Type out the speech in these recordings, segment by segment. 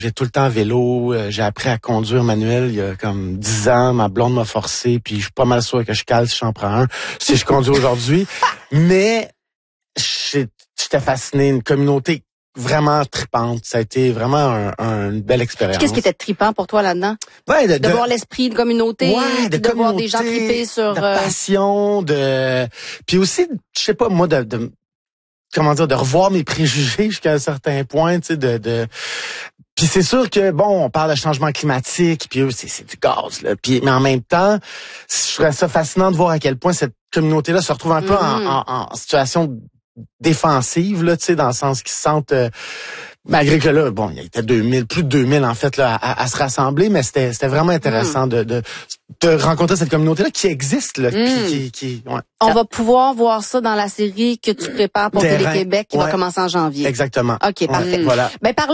J'ai tout le temps vélo. J'ai appris à conduire manuel il y a comme 10 ans. Ma blonde m'a forcé, puis je suis pas mal sûr que je cale si j'en prends un, si je conduis aujourd'hui. Mais j'étais fasciné. Une communauté vraiment tripante. Ça a été vraiment une belle expérience. Qu'est-ce qui était trippant pour toi là-dedans? Ouais, de voir l'esprit de communauté, de voir des gens triper sur... de passion, puis aussi, je sais pas, moi, comment dire, de revoir mes préjugés jusqu'à un certain point, tu sais, puis c'est sûr que, bon, on parle de changement climatique, puis c'est du gaz, là. Puis, mais en même temps, je trouve ça fascinant de voir à quel point cette communauté-là se retrouve un peu en situation défensive, là, tu sais, dans le sens qu'ils se sentent... malgré que là, bon, il y était plus de 2000 en fait là à se rassembler, mais c'était vraiment intéressant de rencontrer cette communauté là qui existe là, qui ouais. On va pouvoir voir ça dans la série que tu prépares pour Télé-Québec qui va commencer en janvier. Exactement. OK, parfait. Voilà. Ben parlons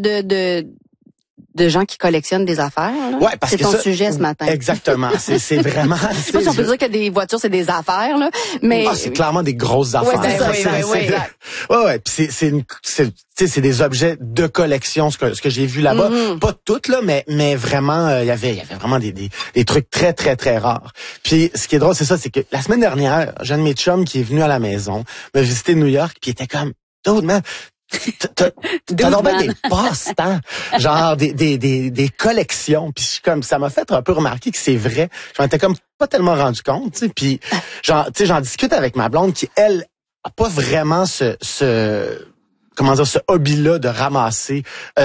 de gens qui collectionnent des affaires. Là. Ouais, parce c'est que ton sujet ce matin. Exactement. C'est vraiment. Je sais pas si on peut dire que des voitures c'est des affaires là, mais c'est clairement des grosses affaires. Ouais. Puis c'est des objets de collection, ce que j'ai vu là-bas. Pas toutes là, mais vraiment il y avait vraiment des trucs très très très rares. Puis ce qui est drôle, c'est ça, c'est que la semaine dernière, j'ai un de mes chums qui est venu à la maison, m'a visité New York, puis il était comme, dude man, t'as donc bien des passe-temps, genre des collections, puis comme ça m'a fait un peu remarquer que c'est vrai. J'en étais comme pas tellement rendu compte, tu sais, puis genre tu sais j'en discute avec ma blonde qui elle a pas vraiment ce hobby-là de ramasser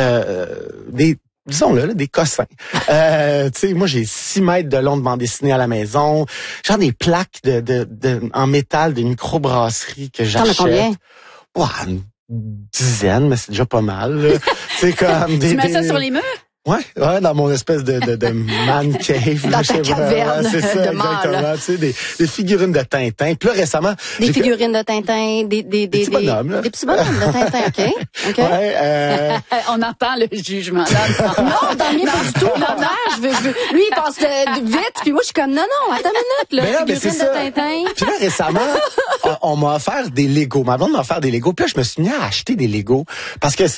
disons-le, des cossins. Tu sais, moi, j'ai 6 mètres de long de bande dessinée à la maison. Genre des plaques en métal, des microbrasseries que j'achète. T'en as combien? Ouah, une dizaine, mais c'est déjà pas mal. C'est comme Tu mets ça sur les murs? Ouais, dans mon espèce de man cave. Dans ta caverne c'est ça, de exactement. Tu sais, des figurines de Tintin. Puis là, récemment... Des figurines de Tintin, des petits bonhommes, là. Des petits bonhommes de Tintin, OK. Ouais, on entend le jugement. Là, non, dans le mien, pas du tout. Lui, il passe vite, puis moi, je suis comme, non, attends une minute, là. Figurines de Tintin. Puis là, récemment, on m'a offert des Legos. Ma blonde m'a offert des Legos. Puis là, je me suis mis à acheter des Legos parce que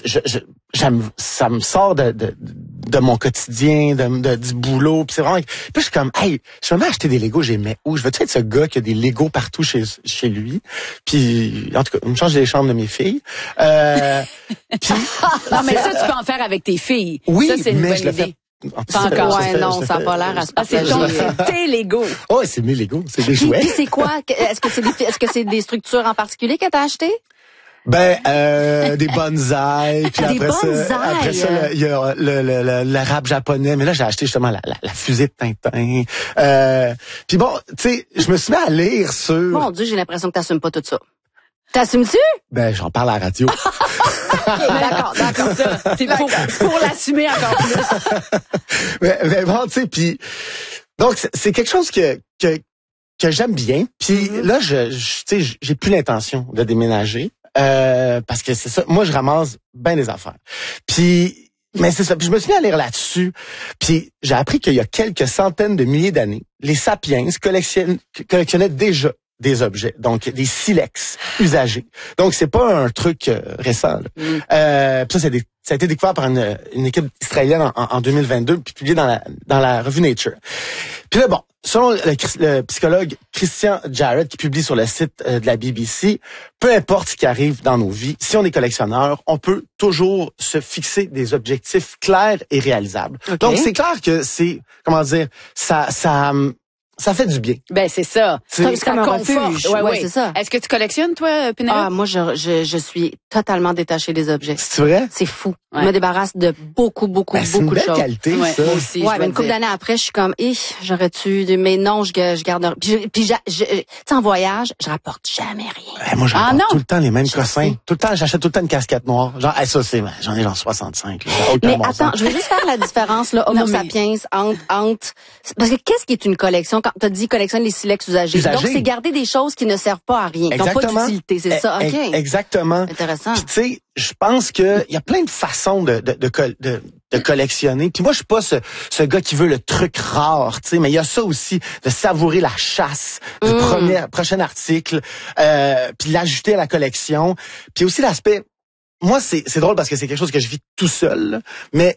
ça me sort de mon quotidien, du boulot, puis c'est vraiment... Puis je suis comme, hey, je vais m'acheter des Legos, j'ai mis où? Je veux être ce gars qui a des Legos partout chez lui. Puis, en tout cas, on me change les chambres de mes filles. Puis, non, mais ça, tu peux en faire avec tes filles. Oui, ça, c'est une mais bonne je le idée. Pas encore. Ouais, non, ça n'a pas l'air à se passer. C'est tes Legos. Oh, c'est mes Legos, c'est des jouets. Puis c'est quoi? Est-ce que c'est des structures en particulier que t'as achetées? Ben, des bonsaïs. Puis après ça, il y a l'arabe japonais. Mais là, j'ai acheté justement la fusée de Tintin. Puis bon, tu sais, je me suis mis à lire sur... Mon Dieu, j'ai l'impression que t'assumes pas tout ça. T'assumes-tu? Ben, j'en parle à la radio. D'accord. C'est pour l'assumer encore plus. mais bon, tu sais, puis... Donc, c'est quelque chose que j'aime bien. Puis là, tu sais, j'ai plus l'intention de déménager. Parce que c'est ça, moi je ramasse bien des affaires. Puis mais c'est ça, puis je me suis mis à lire là-dessus. Puis j'ai appris qu'il y a quelques centaines de milliers d'années, les sapiens collectionnaient déjà des objets, donc des silex usagés. Donc c'est pas un truc récent. Puis ça a été découvert par une équipe israélienne en 2022 puis publié dans la revue Nature. Puis là bon, selon le psychologue Christian Jarrett qui publie sur le site de la BBC, peu importe ce qui arrive dans nos vies, si on est collectionneur, on peut toujours se fixer des objectifs clairs et réalisables. Okay. Donc c'est clair que c'est ça fait du bien. Ben c'est ça. C'est comme un refuge. Ouais, c'est ça. Est-ce que tu collectionnes toi, Pénélope? Ah, moi je suis totalement détachée des objets. C'est vrai? C'est fou. Je me débarrasse de beaucoup de choses. C'est une belle qualité, ça. Moi aussi. Ouais, mais une couple d'années après, je suis comme, j'aurais-tu, mais non, je garde. Puis tu sais, en voyage, je rapporte jamais rien. Moi, j'apporte tout le temps les mêmes cossins. Tout le temps, j'achète tout le temps une casquette noire. Genre, ça j'en ai genre 65. Là. Mais attends, je veux juste faire la différence là, Homo sapiens entre parce que qu'est-ce qui est une collection? Quand t'as dit collectionne les silex usagés. Donc c'est garder des choses qui ne servent pas à rien, qui n'ont pas d'utilité, c'est ça. OK. Exactement. Intéressant. Puis tu sais, je pense que il y a plein de façons de collectionner. Puis moi, je suis pas ce gars qui veut le truc rare, tu sais, mais il y a ça aussi de savourer la chasse du prochain article, puis l'ajouter à la collection. Puis aussi l'aspect moi, c'est drôle parce que c'est quelque chose que je vis tout seul, mais